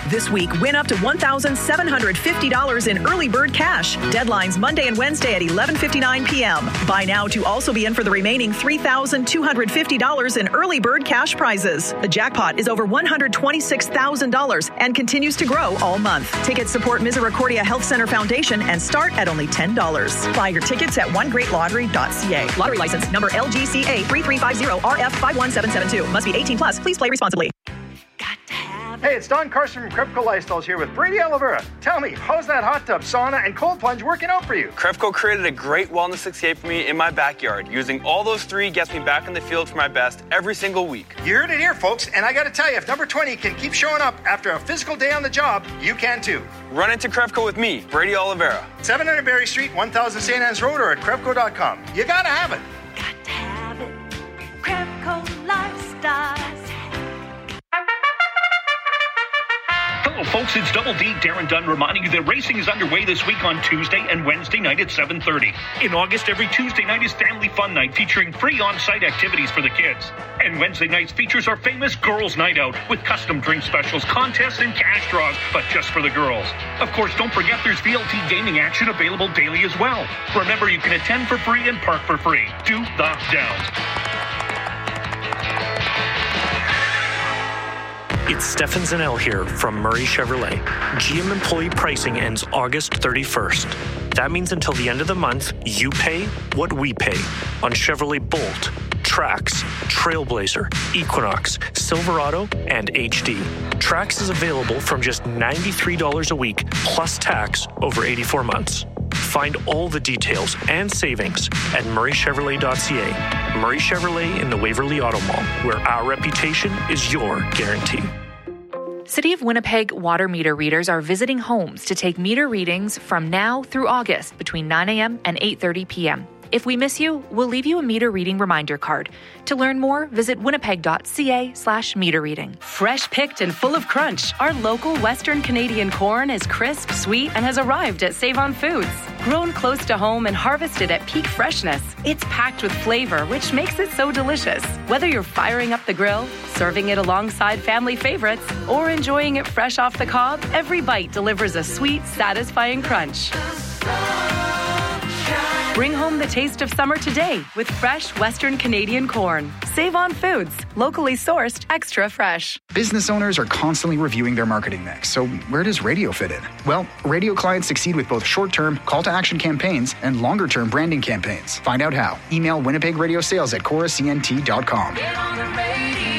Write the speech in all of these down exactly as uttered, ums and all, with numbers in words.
This week, win up to one thousand seven hundred fifty dollars in early bird cash. Deadlines Monday and Wednesday at eleven fifty-nine p.m. Buy now to also be in for the remaining three thousand two hundred fifty dollars in early bird cash prizes. The jackpot is over one hundred twenty-six thousand dollars and continues to grow all month. Tickets support Misericordia Health Center Foundation and start at only ten dollars. Buy your tickets at one great lottery dot c a. Lottery license number L G C A three three five zero R F five one seven seven two. Must be eighteen plus. Please play responsibly. Hey, it's Don Carson from Crepco Lifestyles here with Brady Oliveira. Tell me, how's that hot tub, sauna, and cold plunge working out for you? Crepco created a great wellness escape for me in my backyard. Using all those three gets me back in the field for my best every single week. You heard it here, folks, and I gotta tell you, if number twenty can keep showing up after a physical day on the job, you can too. Run into Crepco with me, Brady Oliveira. seven hundred Berry Street, one thousand Saint Anne's Road, or at Crepco dot com. You gotta have it. Got to have it. Crepco Lifestyles. Hello, folks. It's Double D, Darren Dunn, reminding you that racing is underway this week on Tuesday and Wednesday night at seven thirty. In August, every Tuesday night is Family Fun Night, featuring free on-site activities for the kids. And Wednesday nights features our famous Girls' Night Out, with custom drink specials, contests, and cash draws, but just for the girls. Of course, don't forget there's V L T gaming action available daily as well. Remember, you can attend for free and park for free. Do the Downs. It's Stefan Zanel here from Murray Chevrolet. G M employee pricing ends August thirty-first. That means until the end of the month, you pay what we pay on Chevrolet Bolt, Trax, Trailblazer, Equinox, Silverado, and H D. Trax is available from just ninety-three dollars a week plus tax over eighty-four months. Find all the details and savings at murray chevrolet dot c a. Murray Chevrolet in the Waverly Auto Mall, where our reputation is your guarantee. City of Winnipeg water meter readers are visiting homes to take meter readings from now through August between nine a.m. and eight thirty p.m. If we miss you, we'll leave you a meter reading reminder card. To learn more, visit winnipeg dot c a slash meter reading. Fresh picked and full of crunch, our local Western Canadian corn is crisp, sweet, and has arrived at Save On Foods. Grown close to home and harvested at peak freshness, it's packed with flavor, which makes it so delicious. Whether you're firing up the grill, serving it alongside family favorites, or enjoying it fresh off the cob, every bite delivers a sweet, satisfying crunch. Bring home the taste of summer today with fresh Western Canadian corn. Save On Foods, locally sourced, extra fresh. Business owners are constantly reviewing their marketing mix, so where does radio fit in? Well, radio clients succeed with both short-term call-to-action campaigns and longer-term branding campaigns. Find out how. Email Winnipeg Radio Sales at cora c n t dot com. Get on the radio.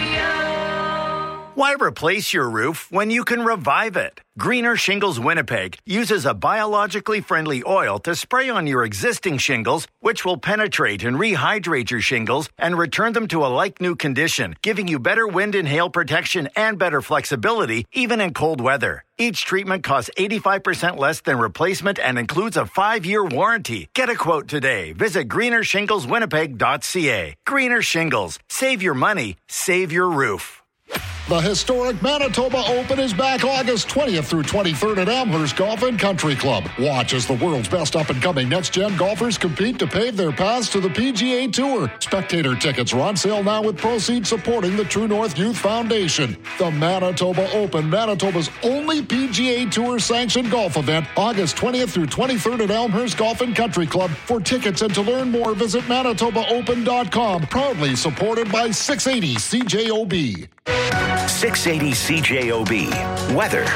Why replace your roof when you can revive it? Greener Shingles Winnipeg uses a biologically friendly oil to spray on your existing shingles, which will penetrate and rehydrate your shingles and return them to a like-new condition, giving you better wind and hail protection and better flexibility, even in cold weather. Each treatment costs eighty-five percent less than replacement and includes a five-year warranty. Get a quote today. Visit greener shingles winnipeg dot c a. Greener Shingles. Save your money. Save your roof. The historic Manitoba Open is back August twentieth through twenty-third at Amherst Golf and Country Club. Watch as the world's best up-and-coming next-gen golfers compete to pave their paths to the P G A Tour. Spectator tickets are on sale now with proceeds supporting the True North Youth Foundation. The Manitoba Open, Manitoba's only P G A Tour sanctioned golf event, August twentieth through twenty-third at Elmhurst Golf and Country Club. For tickets and to learn more, visit manitoba open dot com. Proudly supported by six eighty C J O B. six eighty C J O B. Weather.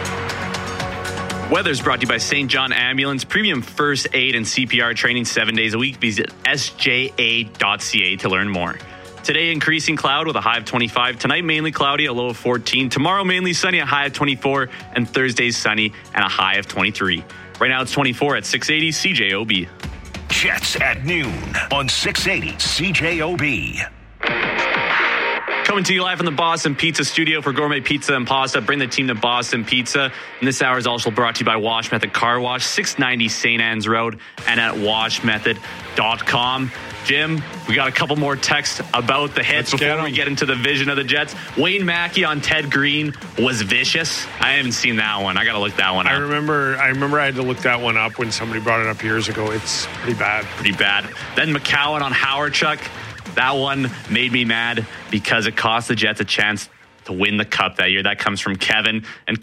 Weather's brought to you by Saint John Ambulance. Premium first aid and C P R training seven days a week. Visit s j a dot c a to learn more. Today, increasing cloud with a high of twenty-five. Tonight, mainly cloudy, a low of fourteen. Tomorrow, mainly sunny, a high of twenty-four. And Thursday's sunny and a high of twenty-three. Right now, it's twenty-four at six eighty C J O B. Jets at noon on six eighty C J O B. Coming to you live from the Boston Pizza Studio for gourmet pizza and pasta. Bring the team to Boston Pizza. And this hour is also brought to you by Wash Method Car Wash, six ninety Saint Anne's Road, and at wash method dot com. Jim, we got a couple more texts about the hits Let's before we get into the vision of the Jets. Wayne Mackey on Ted Green was vicious. I haven't seen that one. I got to look that one up. I remember I remember I had to look that one up when somebody brought it up years ago. It's pretty bad. Pretty bad. Then McCowan on Howard Chuck. That one made me mad because it cost the Jets a chance to win the cup that year. That comes from Kevin. And